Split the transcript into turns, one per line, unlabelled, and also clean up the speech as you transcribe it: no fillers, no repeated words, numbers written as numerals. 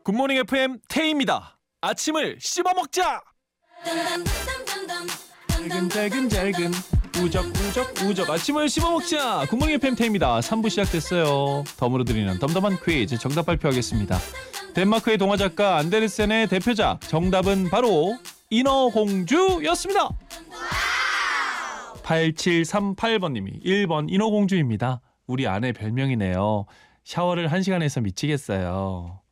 굿모닝 FM 태희입니다. 아침을 씹어먹자. 잘근 우적 아침을 씹어먹자. 굿모닝 FM 태희입니다. 3부 시작됐어요. 덤으로 드리는 덤덤한 퀴즈 정답 발표하겠습니다. 덴마크의 동화작가 안데르센의 대표작 정답은 바로 인어공주였습니다. 8738번님이 1번 인어공주입니다. 우리 아내 별명이네요. 샤워를 1시간 해서 미치겠어요.